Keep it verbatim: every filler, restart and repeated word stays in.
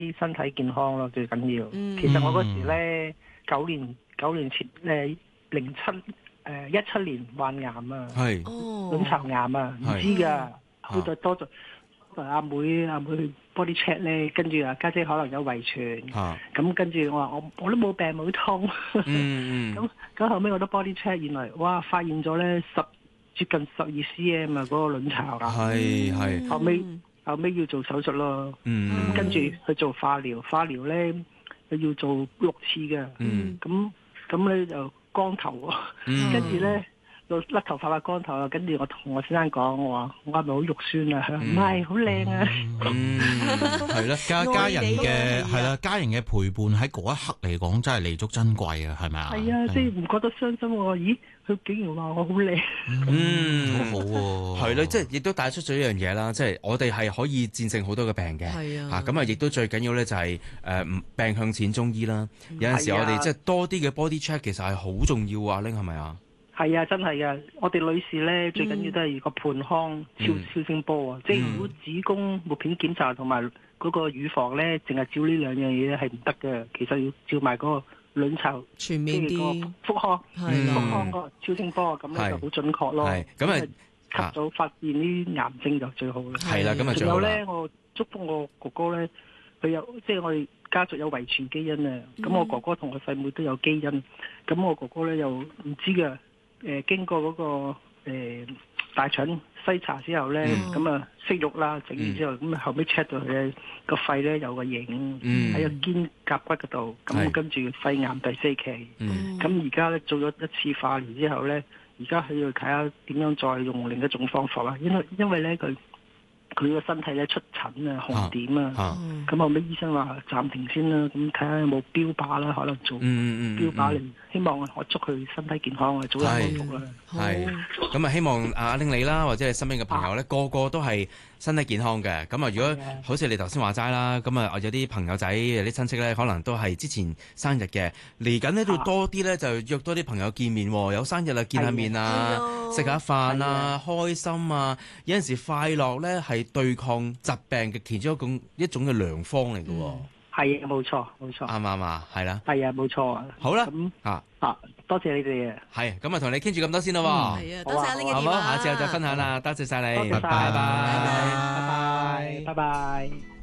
身體健康咯，最緊要。 嗯其實我嗰時咧，九年九年前誒零七誒一七年患癌啊， 係哦， 卵巢癌啊，唔係知㗎， 啊好在多咗阿妹阿妹去 body check 咧，跟住啊家姐可能有遺傳， 嚇， 咁跟住我話我我都冇病冇痛， 嗯嗯咁咁後尾我都 body check，原來哇發現咗咧十接近十二 cm 啊嗰個卵巢癌， 係係後尾後尾要做手術咯， 嗯咁跟住去做化療，化療咧佢要做六次嘅， 嗯咁咁咧就光頭喎， 嗯跟住咧到甩頭髮啊光頭啊，跟住我同我先生講，我話我係咪好肉酸啊？佢話唔係，好靚啊！ 嗯，係啦，家家人嘅係啦，家人嘅陪伴喺嗰一刻嚟講真係彌足珍貴啊，係咪啊？ 係啊，即係唔覺得傷心喎？咦，佢竟然話我好靚， 嗯， 好好喎， 係咯，即係亦都帶出咗一樣嘢啦，即係我哋係可以戰勝好多嘅病嘅， 係啊嚇咁啊，亦都最緊要咧就係誒唔病向淺中醫啦。有陣時係啊我哋即係多啲嘅 body check 其實係好重要啊，拎係咪啊？ 係啊，真係噶！我哋女士咧最緊要都係個盆腔超嗯超聲波啊！即係如果子宮抹片檢查同埋嗰個乳房咧，淨係照呢兩樣嘢咧係唔得嘅。其實要照埋嗰個卵巢， 全面即係啲， 個腹腔、 係啦腹腔嗰個超聲波，咁咧就好準確咯。 係咁啊及早發現呢啲癌症就最好啦。 係啦，咁啊最好啦。 仲有咧，我祝福我哥哥咧，佢有即係我哋家族有遺傳基因啊。咁、我哥哥同我細妹都有基因，咁我哥哥咧又唔知嘅。誒、呃、經過嗰、那個、呃、大腸篩查之後咧，咁啊息肉啦，整完之後，咁啊後尾 check 到佢咧個肺咧有個影喺個肩胛骨嗰度，咁跟住肺癌第四期，咁而家咧做咗一次化療之後咧，而家佢要睇下點樣再用另一種方法啦，因為因為咧佢佢個身體咧出疹啊紅點啊，咁後尾醫生話暫停先啦，咁睇下有冇標靶啦，可能做標靶嚟，希望我祝佢身體健康啊，早日康復啦。 係，咁啊希望阿玲你啦，或者你身邊嘅朋友咧，個個都係身體健康嘅。咁啊，如果好似你頭先話齋啦，咁啊有啲朋友仔、有啲親戚咧，可能都係之前生日嘅，嚟緊呢都要多啲咧，就約多啲朋友見面。有生日啊，見下面啊，食下飯啊，開心啊。有陣時快樂咧係對抗疾病嘅其中一種一種嘅良方嚟嘅。 係啊，冇錯冇錯。 啱唔啱啊？係啦。 係啊，冇錯啊。 好啦， 咁啊啊，多謝你哋啊。 係，咁啊同你傾住咁多先啦。 係啊，多謝你嘅電話。 好，下次又再分享啦。多謝晒你， 多謝晒， 拜拜， 拜拜，拜拜。